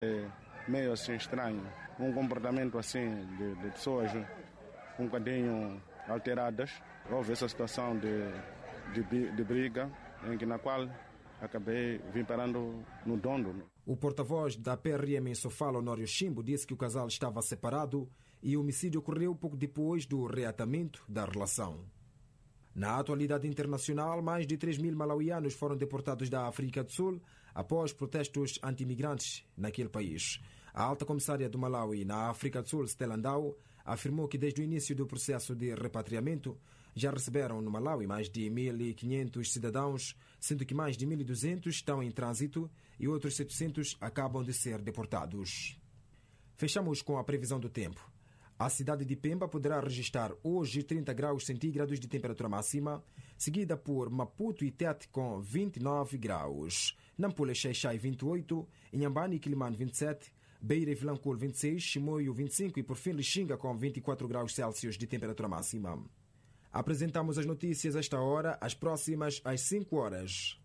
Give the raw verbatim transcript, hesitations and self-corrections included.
É meio assim estranho, um comportamento assim de, de pessoas um bocadinho alteradas. Houve essa situação de, de, de briga em que, na qual acabei vim parando no Dondo. O porta-voz da P R M em Sofala, Honório Chimbo, disse que o casal estava separado e o homicídio ocorreu pouco depois do reatamento da relação. Na atualidade internacional, mais de três mil malauianos foram deportados da África do Sul após protestos anti-imigrantes naquele país. A alta comissária do Malawi na África do Sul, Stella Ndau, afirmou que desde o início do processo de repatriamento já receberam no Malawi mais de mil e quinhentos cidadãos, sendo que mais de mil e duzentos estão em trânsito e outros setecentos acabam de ser deportados. Fechamos com a previsão do tempo. A cidade de Pemba poderá registrar hoje trinta graus centígrados de temperatura máxima, seguida por Maputo e Tete com vinte e nove graus, Nampula e Xai-Xai vinte e oito, Inhambane e Quilimane vinte e sete, Beira e Vilanculo vinte e seis, Chimoio vinte e cinco e por fim Lixinga com vinte e quatro graus Celsius de temperatura máxima. Apresentamos as notícias a esta hora, as próximas às cinco horas.